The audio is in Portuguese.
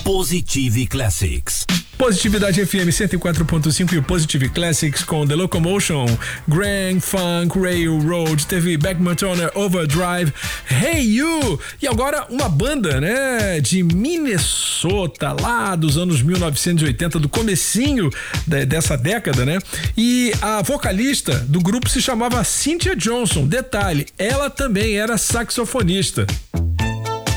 Positive Classics. Positividade FM 104.5 e o Positive Classics com The Locomotion, Grand Funk Railroad, teve Beckman Turner Overdrive, Hey You, e agora uma banda, né, de Minnesota, lá dos anos 1980, do comecinho dessa década, né, e a vocalista do grupo se chamava Cynthia Johnson. Detalhe, ela também era saxofonista.